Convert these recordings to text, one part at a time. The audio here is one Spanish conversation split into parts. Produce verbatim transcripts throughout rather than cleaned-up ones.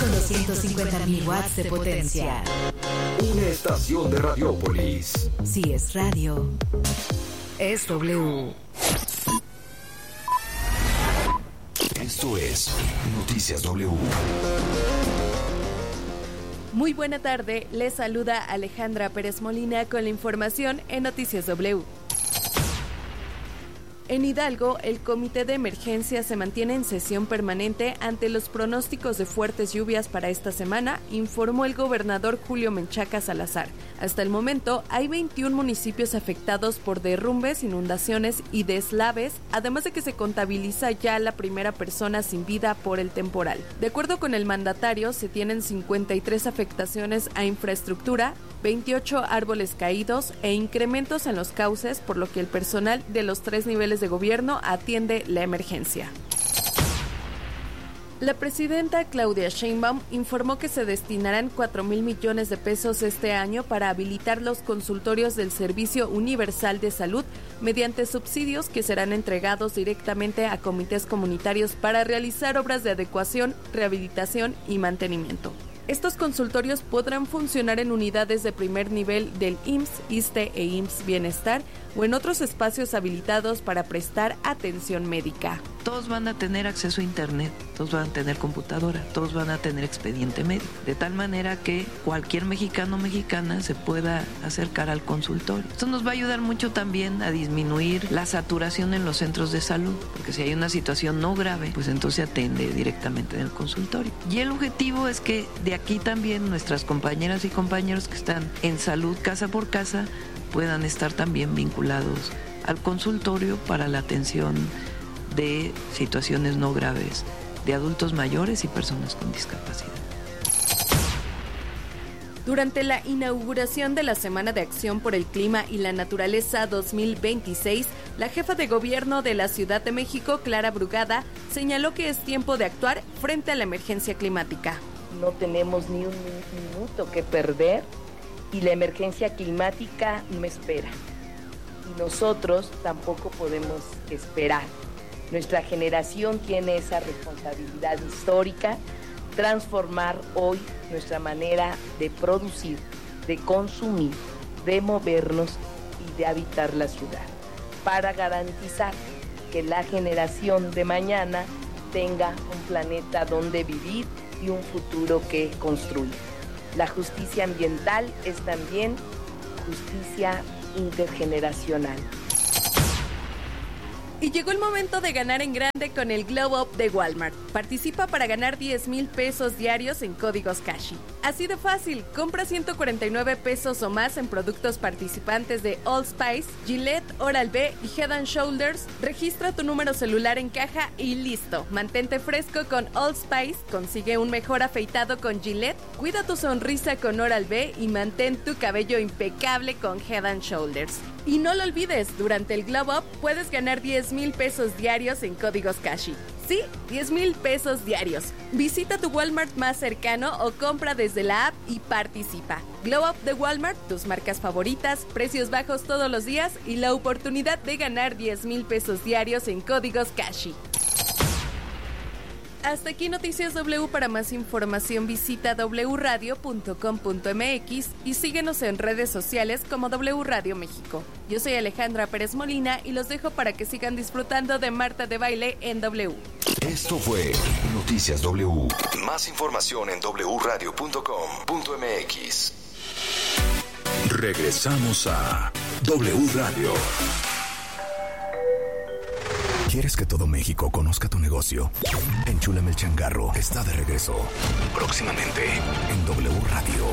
con doscientos cincuenta mil watts de potencia. Una estación de Radiópolis. Si es radio, es W. Esto es Noticias W. Muy buena tarde, les saluda Alejandra Pérez Molina con la información en Noticias W. En Hidalgo, el Comité de Emergencia se mantiene en sesión permanente ante los pronósticos de fuertes lluvias para esta semana, informó el gobernador Julio Menchaca Salazar. Hasta el momento, hay veintiún municipios afectados por derrumbes, inundaciones y deslaves, además de que se contabiliza ya la primera persona sin vida por el temporal. De acuerdo con el mandatario, se tienen cincuenta y tres afectaciones a infraestructura, veintiocho árboles caídos e incrementos en los cauces, por lo que el personal de los tres niveles de gobierno atiende la emergencia. La presidenta Claudia Sheinbaum informó que se destinarán cuatro mil millones de pesos este año para habilitar los consultorios del Servicio Universal de Salud mediante subsidios que serán entregados directamente a comités comunitarios para realizar obras de adecuación, rehabilitación y mantenimiento. Estos consultorios podrán funcionar en unidades de primer nivel del I M S S, ISSSTE e I M S S Bienestar o en otros espacios habilitados para prestar atención médica. Todos van a tener acceso a internet, todos van a tener computadora, todos van a tener expediente médico, de tal manera que cualquier mexicano o mexicana se pueda acercar al consultorio. Esto nos va a ayudar mucho también a disminuir la saturación en los centros de salud, porque si hay una situación no grave, pues entonces se atiende directamente en el consultorio. Y el objetivo es que de aquí también nuestras compañeras y compañeros que están en salud casa por casa puedan estar también vinculados al consultorio para la atención de situaciones no graves de adultos mayores y personas con discapacidad. Durante la inauguración de la Semana de Acción por el Clima y la Naturaleza dos mil veintiséis, la jefa de gobierno de la Ciudad de México, Clara Brugada, señaló que es tiempo de actuar frente a la emergencia climática. No tenemos ni un minuto que perder y la emergencia climática no espera. Y nosotros tampoco podemos esperar. Nuestra generación tiene esa responsabilidad histórica, transformar hoy nuestra manera de producir, de consumir, de movernos y de habitar la ciudad, para garantizar que la generación de mañana tenga un planeta donde vivir y un futuro que construir. La justicia ambiental es también justicia intergeneracional. Y llegó el momento de ganar en grande con el Glow Up de Walmart. Participa para ganar diez mil pesos diarios en códigos Cashi. Así de fácil, compra ciento cuarenta y nueve pesos o más en productos participantes de Old Spice, Gillette, Oral-B y Head and Shoulders. Registra tu número celular en caja y listo. Mantente fresco con Old Spice, consigue un mejor afeitado con Gillette, cuida tu sonrisa con Oral-B y mantén tu cabello impecable con Head and Shoulders. Y no lo olvides, durante el Glow Up puedes ganar diez mil pesos diarios en códigos Cashi. Sí, diez mil pesos diarios. Visita tu Walmart más cercano o compra desde la app y participa. Glow Up de Walmart, tus marcas favoritas, precios bajos todos los días y la oportunidad de ganar diez mil pesos diarios en códigos Cashi. Hasta aquí Noticias W. Para más información visita doble u radio punto com punto m x y síguenos en redes sociales como W Radio México. Yo soy Alejandra Pérez Molina y los dejo para que sigan disfrutando de Marta de Baile en W. Esto fue Noticias W. Más información en doble u radio punto com punto m x. Regresamos a W Radio. ¿Quieres que todo México conozca tu negocio? Enchúlame el changarro está de regreso. Próximamente en W Radio.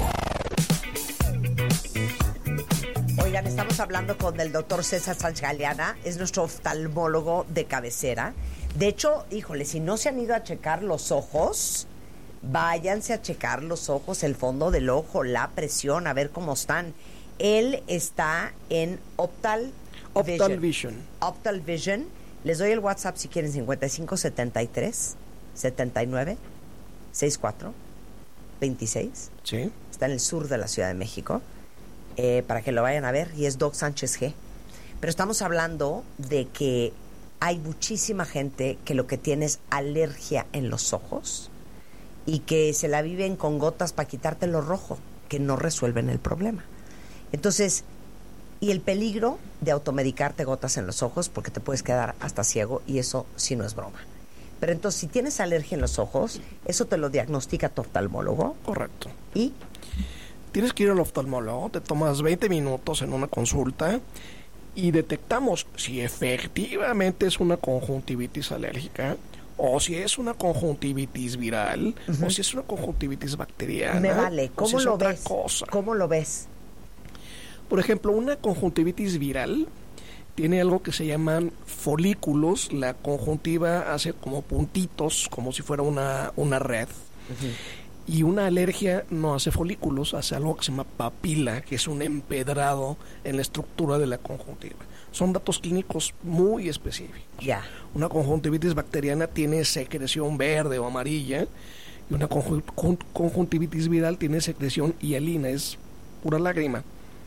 Oigan, estamos hablando con el doctor César Sánchez Galeana, es nuestro oftalmólogo de cabecera. De hecho, híjole, si no se han ido a checar los ojos, váyanse a checar los ojos, el fondo del ojo, la presión, a ver cómo están. Él está en Optal Optal Vision. Vision. Optal Vision. Les doy el WhatsApp si quieren, cincuenta y cinco setenta y tres setenta y nueve sesenta y cuatro veintiséis. Sí. Está en el sur de la Ciudad de México, eh, para que lo vayan a ver, y es Doc Sánchez G. Pero estamos hablando de que hay muchísima gente que lo que tiene es alergia en los ojos y que se la viven con gotas para quitarte lo rojo, que no resuelven el problema. Entonces, y el peligro de automedicarte gotas en los ojos, porque te puedes quedar hasta ciego, y eso sí no es broma. Pero entonces, si tienes alergia en los ojos, eso te lo diagnostica tu oftalmólogo. Correcto. ¿Y? Tienes que ir al oftalmólogo, te tomas veinte minutos en una consulta y detectamos si efectivamente es una conjuntivitis alérgica, o si es una conjuntivitis viral, uh-huh. o si es una conjuntivitis bacteriana. Me vale. ¿Cómo si lo otra ves? Cosa. ¿Cómo lo ves? Por ejemplo, una conjuntivitis viral tiene algo que se llaman folículos. La conjuntiva hace como puntitos, como si fuera una, una red. Uh-huh. Y una alergia no hace folículos, hace algo que se llama papila, que es un empedrado en la estructura de la conjuntiva. Son datos clínicos muy específicos. Ya. Una conjuntivitis bacteriana tiene secreción verde o amarilla, y una conjun- con- conjuntivitis viral tiene secreción hialina, es pura lágrima.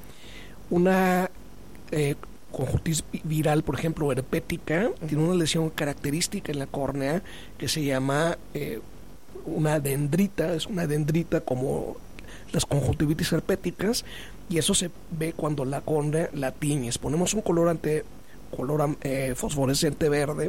Una eh, conjuntivitis viral, por ejemplo, herpética, uh-huh. tiene una lesión característica en la córnea que se llama eh, una dendrita, es una dendrita como las conjuntivitis herpéticas, y eso se ve cuando la córnea la tiñes. Ponemos un colorante, color eh, fosforescente verde,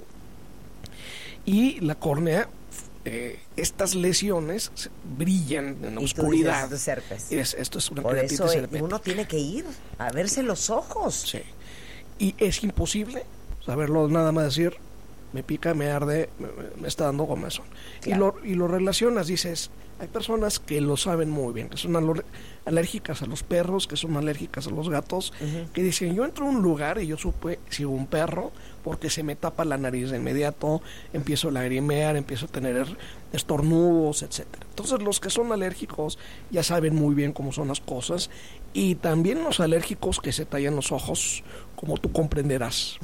y la córnea, eh, estas lesiones brillan en la y oscuridad. Tú dices, esto es herpes. Es, esto es una Por queratitis eso herpética. uno tiene que ir a verse los ojos. Sí. Y es imposible saberlo, nada más decir, me pica, me arde, me, me está dando comezón. Claro. Y, lo, y lo relacionas, dices, hay personas que lo saben muy bien, que son alor- alérgicas a los perros, que son alérgicas a los gatos, uh-huh. que dicen, yo entro a un lugar y yo supe si un perro, porque se me tapa la nariz de inmediato, empiezo a lagrimear, empiezo a tener estornudos, etcétera. Entonces los que son alérgicos ya saben muy bien cómo son las cosas, y también los alérgicos que se tallan los ojos, como tú comprenderás.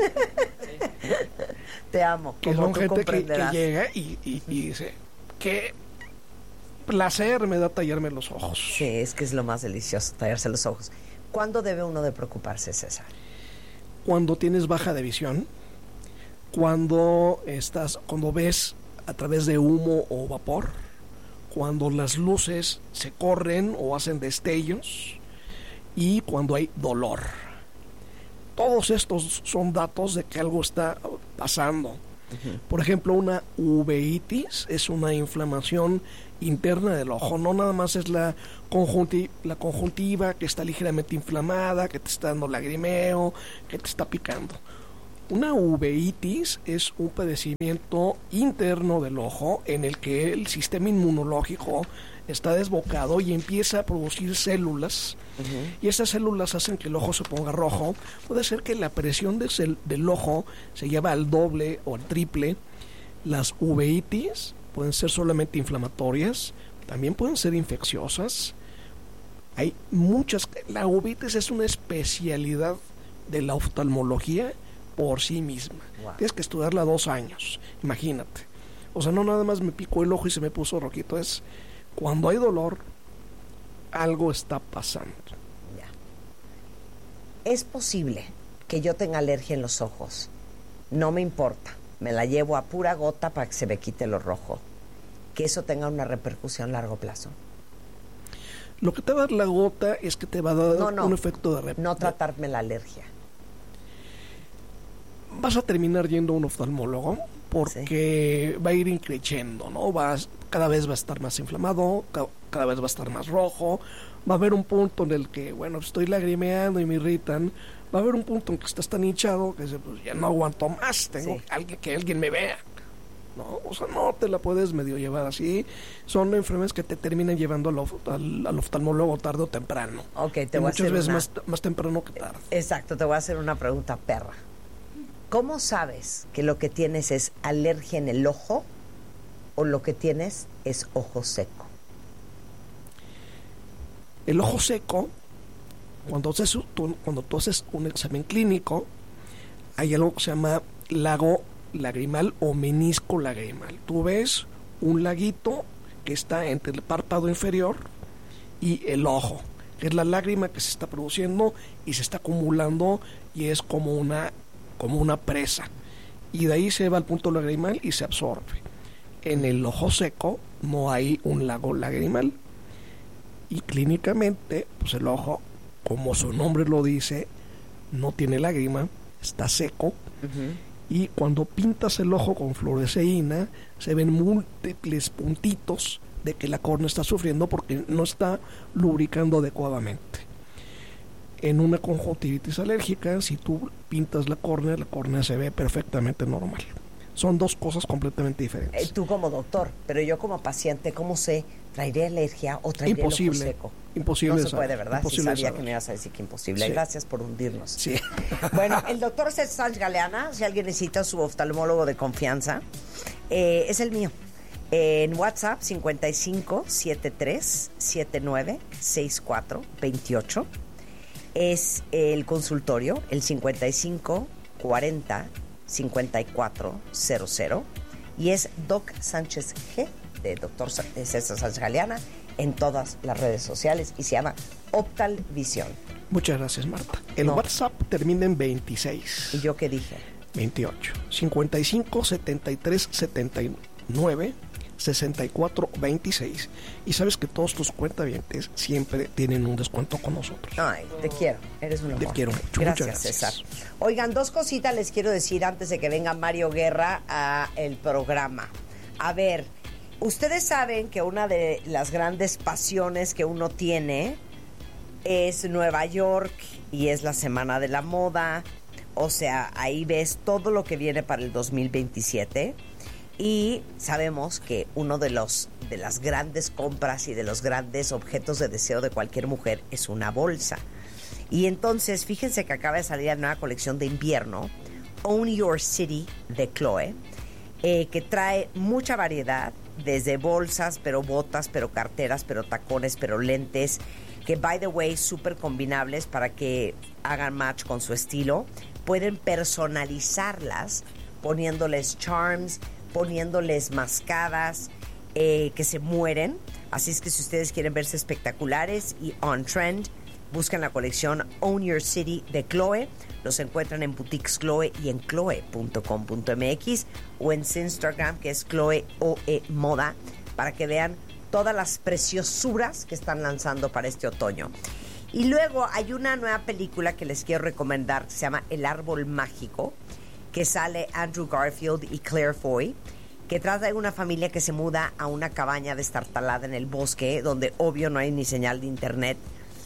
Te amo. Que como son tú gente que, que comprenderás. llega y, y, y dice, qué placer me da tallarme los ojos. Sí, es que es lo más delicioso, tallarse los ojos. ¿Cuándo debe uno de preocuparse, César? Cuando tienes baja de visión, cuando estás, cuando ves a través de humo o vapor, cuando las luces se corren o hacen destellos, y cuando hay dolor. Todos estos son datos de que algo está pasando. Uh-huh. Por ejemplo, una uveitis es una inflamación interna del ojo. No nada más es la, conjunti- la conjuntiva que está ligeramente inflamada, que te está dando lagrimeo, que te está picando. Una uveitis es un padecimiento interno del ojo en el que el sistema inmunológico está desbocado y empieza a producir células, uh-huh. y esas células hacen que el ojo se ponga rojo. Puede ser que la presión de cel- del ojo se lleva al doble o al triple. Las uveitis pueden ser solamente inflamatorias, también pueden ser infecciosas. Hay muchas. La uveitis es una especialidad de la oftalmología por sí misma. Wow. Tienes que estudiarla dos años, imagínate. O sea, no nada más me picó el ojo y se me puso rojito, es cuando hay dolor, algo está pasando. Ya. Es posible que yo tenga alergia en los ojos, no me importa, me la llevo a pura gota para que se me quite lo rojo, que eso tenga una repercusión a largo plazo. Lo que te va a dar la gota es que te va a dar no, no, un efecto de rep- no tratarme la alergia. Vas a terminar yendo a un oftalmólogo porque sí. va a ir increciendo, ¿no? Vas, cada vez va a estar más inflamado, ca- cada vez va a estar más rojo. Va a haber un punto en el que, bueno, estoy lagrimeando y me irritan. Va a haber un punto en que estás tan hinchado que pues, ya no aguanto más, tengo sí. alguien, que alguien me vea, ¿no? O sea, no te la puedes medio llevar así. Son enfermedades que te terminan llevando al, of, al, al oftalmólogo tarde o temprano. Okay, te y voy muchas a hacer veces una... más, más temprano que tarde. Exacto, te voy a hacer una pregunta perra. ¿Cómo sabes que lo que tienes es alergia en el ojo o lo que tienes es ojo seco? El ojo seco, cuando haces, tú, cuando tú haces un examen clínico, hay algo que se llama lago lagrimal o menisco lagrimal. Tú ves un laguito que está entre el párpado inferior y el ojo, que es la lágrima que se está produciendo y se está acumulando y es como una como una presa, y de ahí se va al punto lagrimal y se absorbe. En el ojo seco no hay un lago lagrimal. Y clínicamente, pues el ojo, como su nombre lo dice, no tiene lágrima, está seco. Uh-huh. Y cuando pintas el ojo con fluoresceína, se ven múltiples puntitos de que la córnea está sufriendo porque no está lubricando adecuadamente. En una conjuntivitis alérgica, si tú pintas la córnea, la córnea se ve perfectamente normal. Son dos cosas completamente diferentes. Eh, tú como doctor, pero yo como paciente, ¿cómo sé? ¿Traeré alergia o traeré imposible, el ojo seco? Imposible. No se saber, puede, ¿verdad? Imposible Si sabía saber. que me ibas a decir que imposible. Sí. Gracias por hundirnos. Sí. Bueno, el doctor César Sánchez Galeana, si alguien necesita su oftalmólogo de confianza, eh, es el mío. Eh, en WhatsApp, cincuenta y cinco, setenta y tres, setenta y nueve, sesenta y cuatro, veintiocho. Es el consultorio, el cincuenta y cinco, cuarenta, cincuenta y cuatro, cero cero. Y es Doc Sánchez G, de doctor César Sánchez Galeana, en todas las redes sociales, y se llama Optal Visión. Muchas gracias, Marta. El no. WhatsApp termina en veintiséis. ¿Y yo qué dije? veintiocho. cincuenta y cinco, setenta y tres, setenta y nueve, sesenta y cuatro, veintiséis. Y sabes que todos tus cuentavientes siempre tienen un descuento con nosotros. Ay, te quiero. Eres un amor. Te quiero mucho. Gracias, Muchas César. gracias. Oigan, dos cositas les quiero decir antes de que venga Mario Guerra a el programa. A ver, ustedes saben que una de las grandes pasiones que uno tiene es Nueva York y es la Semana de la Moda. O sea, ahí ves todo lo que viene para el dos mil veintisiete. Y sabemos que uno de los de las grandes compras y de los grandes objetos de deseo de cualquier mujer es una bolsa. Y entonces, fíjense que acaba de salir la nueva colección de invierno, Own Your City, de Chloe, eh, que trae mucha variedad, desde bolsas, pero botas, pero carteras, pero tacones, pero lentes, que, by the way, súper combinables para que hagan match con su estilo. Pueden personalizarlas poniéndoles charms, poniéndoles mascadas eh, que se mueren. Así es que si ustedes quieren verse espectaculares y on trend, buscan la colección Own Your City de Chloe. Los encuentran en Boutiques Chloe y en chloe punto com punto m x o en su Instagram, que es Chloe O E Moda, para que vean todas las preciosuras que están lanzando para este otoño. Y luego hay una nueva película que les quiero recomendar, que se llama El Árbol Mágico, que sale Andrew Garfield y Claire Foy, que trata de una familia que se muda a una cabaña destartalada en el bosque, donde obvio no hay ni señal de internet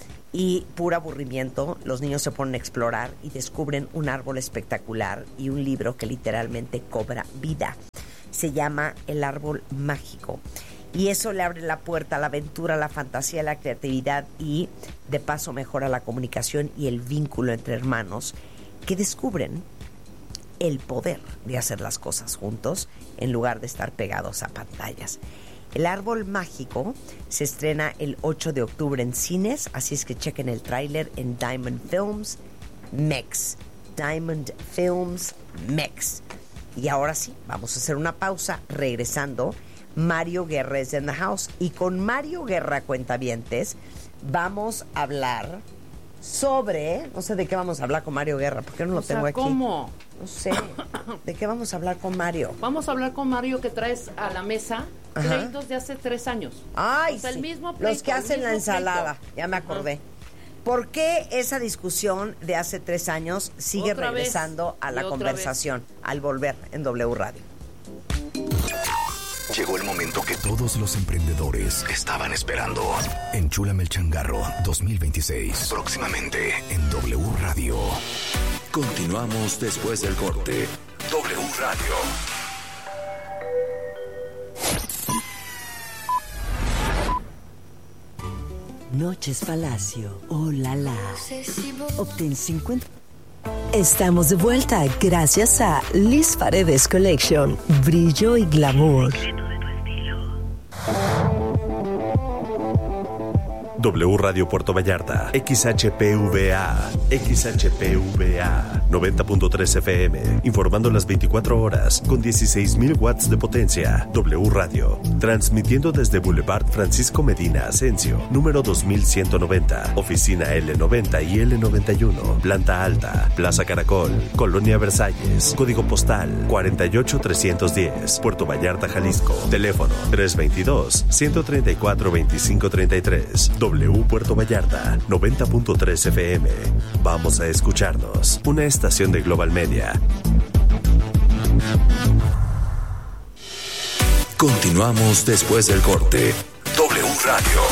y puro aburrimiento. Los niños se ponen a explorar y descubren un árbol espectacular y un libro que literalmente cobra vida. Se llama El Árbol Mágico. Y eso le abre la puerta a la aventura, a la fantasía, a la creatividad y de paso mejora la comunicación y el vínculo entre hermanos que descubren el poder de hacer las cosas juntos en lugar de estar pegados a pantallas. El Árbol Mágico se estrena el ocho de octubre en cines, así es que chequen el tráiler en Diamond Films Mex. Diamond Films Mex. Y ahora sí, vamos a hacer una pausa. Regresando, Mario Guerra es in the house. Y con Mario Guerra, cuentavientes, vamos a hablar sobre... No sé de qué vamos a hablar con Mario Guerra, porque no lo o sea, tengo aquí. ¿cómo? No sé. ¿De qué vamos a hablar con Mario? Vamos a hablar con Mario, que traes a la mesa Ajá. pleitos de hace tres años. Ay, o sea, sí. el mismo pleito, Los que hacen el la mismo ensalada. pleito. Ya me acordé. ¿Por qué esa discusión de hace tres años sigue Otra regresando vez, a la y otra conversación al volver en W Radio? Llegó el momento que todos los emprendedores estaban esperando. Enchúlame el changarro dos mil veintiséis. Próximamente en W Radio. Continuamos después del corte. W Radio. Noches Palacio. Oh, la la. Obtén cincuenta. Estamos de vuelta gracias a Liz Paredes Collection. Brillo y glamour. W Radio Puerto Vallarta, X H P V A, X H P V A, noventa punto tres F M, informando las veinticuatro horas, con dieciséis mil watts de potencia. W Radio, transmitiendo desde Boulevard Francisco Medina Asensio, número dos mil ciento noventa, oficina L noventa y L noventa y uno, planta alta, Plaza Caracol, Colonia Versalles, código postal cuarenta y ocho trescientos diez, Puerto Vallarta, Jalisco, teléfono tres veintidós, ciento treinta y cuatro, veinticinco treinta y tres. W Puerto Vallarta, noventa punto tres F M. Vamos a escucharnos. Una estación de Global Media. Continuamos después del corte. W Radio.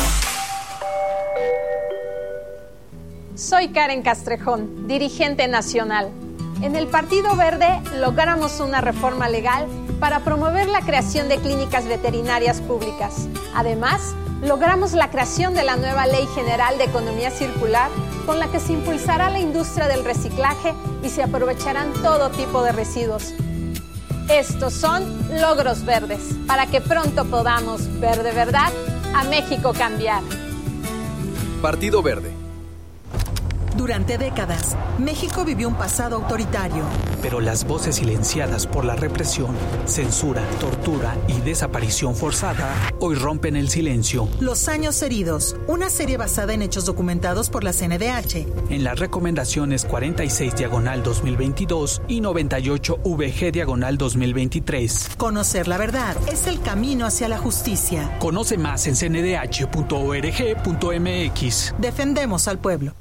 Soy Karen Castrejón, dirigente nacional. En el Partido Verde logramos una reforma legal para promover la creación de clínicas veterinarias públicas. Además, logramos la creación de la nueva Ley General de Economía Circular, con la que se impulsará la industria del reciclaje y se aprovecharán todo tipo de residuos. Estos son logros verdes, para que pronto podamos ver de verdad a México cambiar. Partido Verde. Durante décadas, México vivió un pasado autoritario. Pero las voces silenciadas por la represión, censura, tortura y desaparición forzada hoy rompen el silencio. Los años heridos, una serie basada en hechos documentados por la C N D H. En las recomendaciones cuarenta y seis diagonal dos mil veintidós y noventa y ocho V G diagonal dos mil veintitrés. Conocer la verdad es el camino hacia la justicia. Conoce más en c n d h punto org punto m x. Defendemos al pueblo.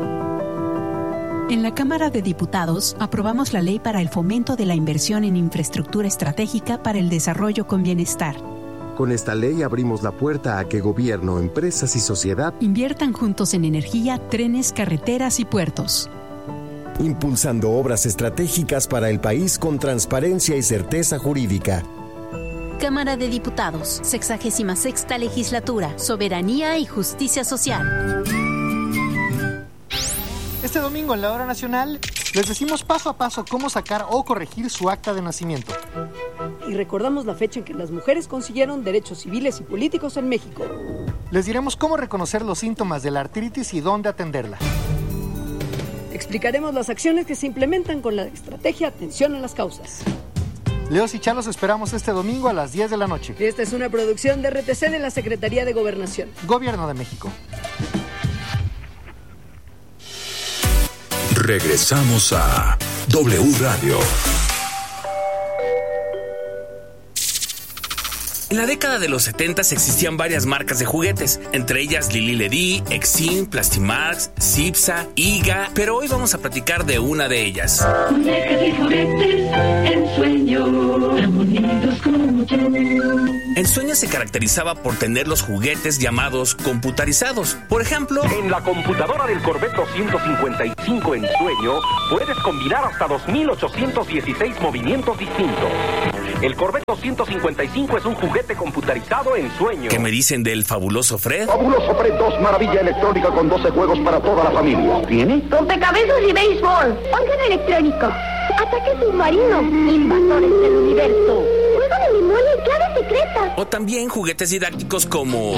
En la Cámara de Diputados aprobamos la ley para el fomento de la inversión en infraestructura estratégica para el desarrollo con bienestar. Con esta ley abrimos la puerta a que gobierno, empresas y sociedad inviertan juntos en energía, trenes, carreteras y puertos. Impulsando obras estratégicas para el país con transparencia y certeza jurídica. Cámara de Diputados, sexagésima sexta legislatura, soberanía y justicia social. Este domingo en la Hora Nacional les decimos paso a paso cómo sacar o corregir su acta de nacimiento. Y recordamos la fecha en que las mujeres consiguieron derechos civiles y políticos en México. Les diremos cómo reconocer los síntomas de la artritis y dónde atenderla. Explicaremos las acciones que se implementan con la estrategia Atención a las Causas. Leos y Chá los esperamos este domingo a las diez de la noche. Esta es una producción de R T C de la Secretaría de Gobernación. Gobierno de México. Regresamos a W Radio. En la década de los setentas existían varias marcas de juguetes, entre ellas Lili Ledy, Exim, Plastimax, Cipsa, Iga, pero hoy vamos a platicar de una de ellas. Muñecas y juguetes, en sueño, tan bonitos como yo. Ensueño se caracterizaba por tener los juguetes llamados computarizados. Por ejemplo, en la computadora del Corvette doscientos cincuenta y cinco Ensueño puedes combinar hasta dos mil ochocientos dieciséis movimientos distintos. El Corvette doscientos cincuenta y cinco es un juguete computarizado Ensueño. ¿Qué me dicen del fabuloso Fred? Fabuloso Fred dos, maravilla electrónica con doce juegos para toda la familia. ¿Tiene? Rompecabezas y béisbol. Órgano electrónico. Ataque submarino. Invasores del universo. Juego de memoria y claves secretas. O también juguetes didácticos como